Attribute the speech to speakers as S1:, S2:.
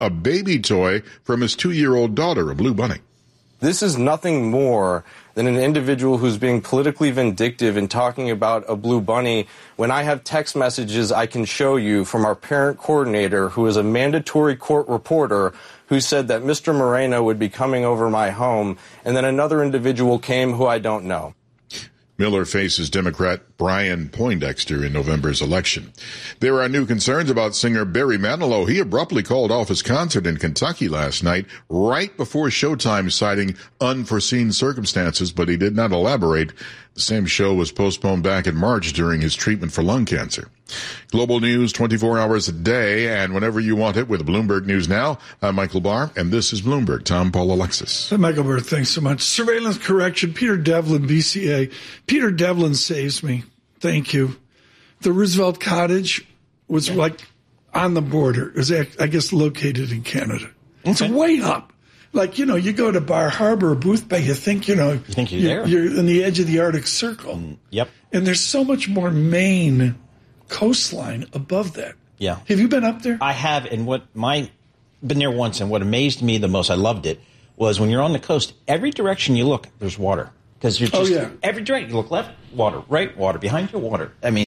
S1: a baby toy from his 2-year-old daughter, a blue bunny.
S2: This is nothing more than an individual who's being politically vindictive and talking about a blue bunny when I have text messages I can show you from our parent coordinator, who is a mandatory court reporter, who said that Mr. Moreno would be coming over my home, and then another individual came who I don't know.
S1: Miller faces Democrat Brian Poindexter in November's election. There are new concerns about singer Barry Manilow. He abruptly called off his concert in Kentucky last night, right before showtime, citing unforeseen circumstances, but he did not elaborate. The same show was postponed back in March during his treatment for lung cancer. Global news 24 hours a day and whenever you want it with Bloomberg News Now. I'm Michael Barr, and this is Bloomberg. Tom, Paul, Alexis.
S3: Hey, Michael Barr, thanks so much. Surveillance correction, Peter Devlin, BCA. Peter Devlin saves me. Thank you. The Roosevelt Cottage was like on the border. It was, I guess, located in Canada. It's way up. Like, you go to Bar Harbor or Booth Bay, you think,
S4: You think you're there.
S3: You're on the edge of the Arctic Circle.
S4: Yep.
S3: And there's so much more Maine coastline above that.
S4: Yeah.
S3: Have you been up there?
S4: I have, and been there once, and what amazed me the most, I loved it, was when you're on the coast, every direction you look, there's water. Because you're just, every direction you look left, water, right, water, behind you, water. I mean,